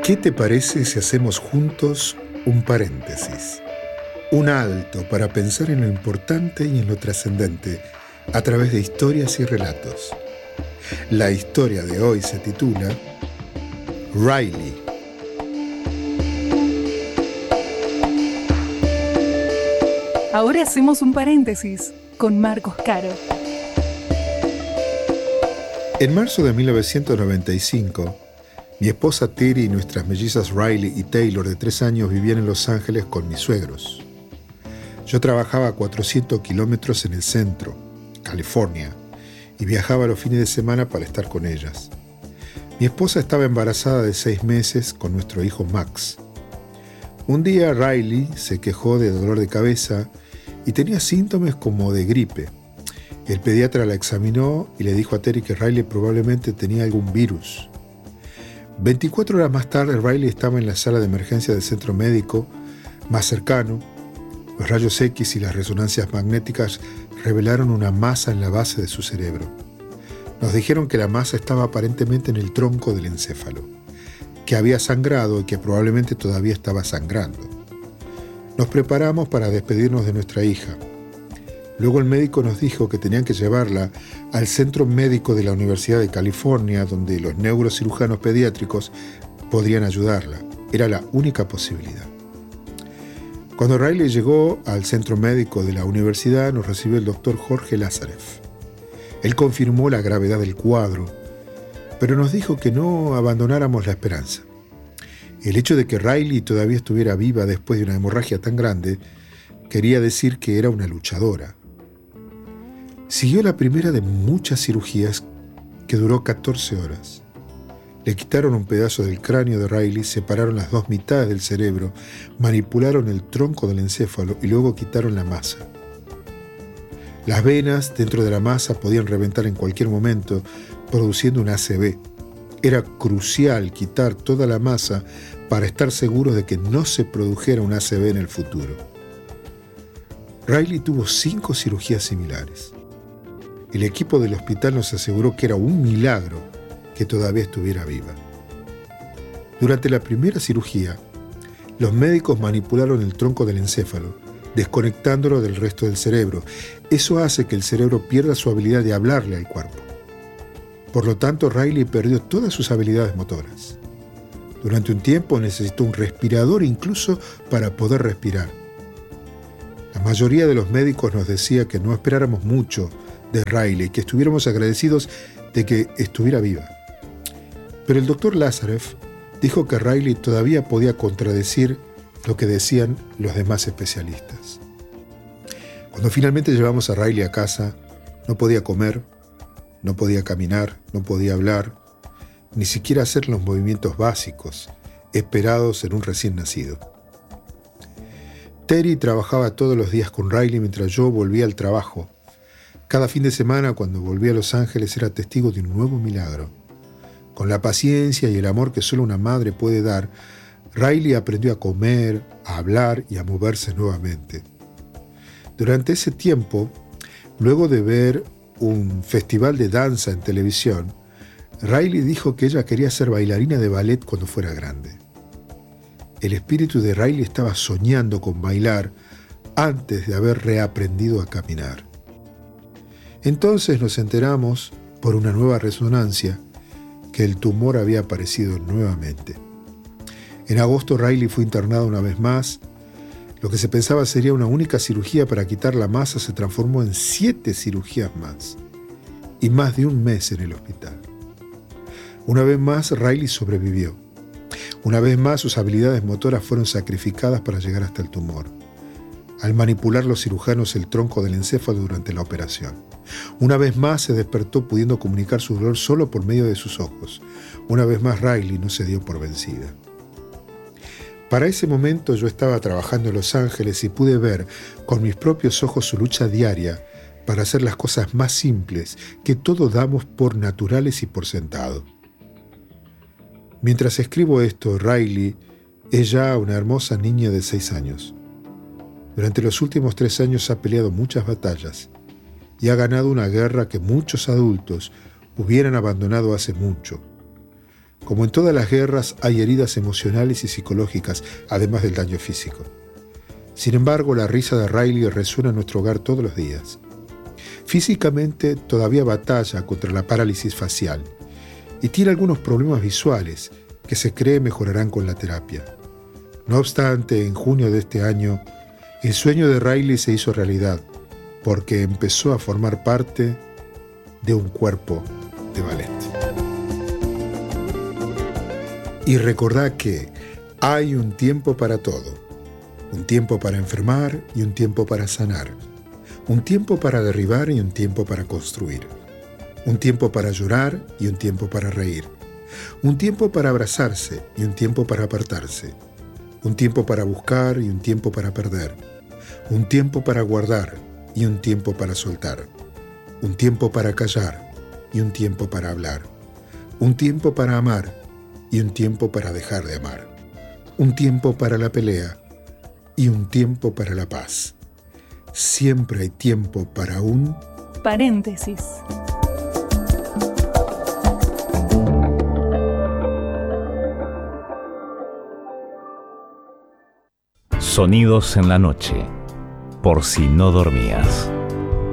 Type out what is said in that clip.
¿Qué te parece si hacemos juntos un paréntesis? Un alto para pensar en lo importante y en lo trascendente a través de historias y relatos. La historia de hoy se titula Riley. Ahora hacemos un paréntesis con Marcos Caro. En marzo de 1995, mi esposa Terry y nuestras mellizas Riley y Taylor de 3 años vivían en Los Ángeles con mis suegros. Yo trabajaba a 400 kilómetros en el centro, California, y viajaba los fines de semana para estar con ellas. Mi esposa estaba embarazada de 6 meses con nuestro hijo Max. Un día Riley se quejó de dolor de cabeza y tenía síntomas como de gripe. El pediatra la examinó y le dijo a Terry que Riley probablemente tenía algún virus. 24 horas más tarde, Riley estaba en la sala de emergencia del centro médico más cercano. Los rayos X y las resonancias magnéticas revelaron una masa en la base de su cerebro. Nos dijeron que la masa estaba aparentemente en el tronco del encéfalo, que había sangrado y que probablemente todavía estaba sangrando. Nos preparamos para despedirnos de nuestra hija. Luego el médico nos dijo que tenían que llevarla al centro médico de la Universidad de California, donde los neurocirujanos pediátricos podrían ayudarla. Era la única posibilidad. Cuando Riley llegó al centro médico de la universidad, nos recibió el doctor Jorge Lazareff. Él confirmó la gravedad del cuadro, pero nos dijo que no abandonáramos la esperanza. El hecho de que Riley todavía estuviera viva después de una hemorragia tan grande quería decir que era una luchadora. Siguió la primera de muchas cirugías que duró 14 horas. Le quitaron un pedazo del cráneo de Riley, separaron las 2 mitades del cerebro, manipularon el tronco del encéfalo y luego quitaron la masa. Las venas dentro de la masa podían reventar en cualquier momento, produciendo un ACV. Era crucial quitar toda la masa para estar seguros de que no se produjera un ACV en el futuro. Riley tuvo 5 cirugías similares. El equipo del hospital nos aseguró que era un milagro que todavía estuviera viva. Durante la primera cirugía, los médicos manipularon el tronco del encéfalo, desconectándolo del resto del cerebro. Eso hace que el cerebro pierda su habilidad de hablarle al cuerpo. Por lo tanto, Riley perdió todas sus habilidades motoras. Durante un tiempo necesitó un respirador incluso para poder respirar. La mayoría de los médicos nos decía que no esperáramos mucho de Riley, que estuviéramos agradecidos de que estuviera viva. Pero el doctor Lazareff dijo que Riley todavía podía contradecir lo que decían los demás especialistas. Cuando finalmente llevamos a Riley a casa, no podía comer, no podía caminar, no podía hablar, ni siquiera hacer los movimientos básicos esperados en un recién nacido. Terry trabajaba todos los días con Riley mientras yo volvía al trabajo. Cada fin de semana, cuando volvía a Los Ángeles, era testigo de un nuevo milagro. Con la paciencia y el amor que solo una madre puede dar, Riley aprendió a comer, a hablar y a moverse nuevamente. Durante ese tiempo, luego de ver un festival de danza en televisión, Riley dijo que ella quería ser bailarina de ballet cuando fuera grande. El espíritu de Riley estaba soñando con bailar antes de haber reaprendido a caminar. Entonces nos enteramos, por una nueva resonancia, que el tumor había aparecido nuevamente. En agosto Riley fue internada una vez más. Lo que se pensaba sería una única cirugía para quitar la masa se transformó en 7 cirugías más y más de un mes en el hospital. Una vez más Riley sobrevivió. Una vez más sus habilidades motoras fueron sacrificadas para llegar hasta el tumor, al manipular los cirujanos el tronco del encéfalo durante la operación. Una vez más se despertó pudiendo comunicar su dolor solo por medio de sus ojos. Una vez más Riley no se dio por vencida. Para ese momento yo estaba trabajando en Los Ángeles y pude ver con mis propios ojos su lucha diaria para hacer las cosas más simples que todos damos por naturales y por sentado. Mientras escribo esto, Riley es ya una hermosa niña de 6 años. Durante los últimos 3 años ha peleado muchas batallas y ha ganado una guerra que muchos adultos hubieran abandonado hace mucho. Como en todas las guerras, hay heridas emocionales y psicológicas, además del daño físico. Sin embargo, la risa de Riley resuena en nuestro hogar todos los días. Físicamente, todavía batalla contra la parálisis facial y tiene algunos problemas visuales que se cree mejorarán con la terapia. No obstante, en junio de este año, el sueño de Riley se hizo realidad porque empezó a formar parte de un cuerpo de ballet. Y recordá que hay un tiempo para todo. Un tiempo para enfermar y un tiempo para sanar. Un tiempo para derribar y un tiempo para construir. Un tiempo para llorar y un tiempo para reír. Un tiempo para abrazarse y un tiempo para apartarse. Un tiempo para buscar y un tiempo para perder. Un tiempo para guardar y un tiempo para soltar. Un tiempo para callar y un tiempo para hablar. Un tiempo para amar y un tiempo para dejar de amar. Un tiempo para la pelea y un tiempo para la paz. Siempre hay tiempo para un paréntesis. Sonidos en la noche, por si no dormías.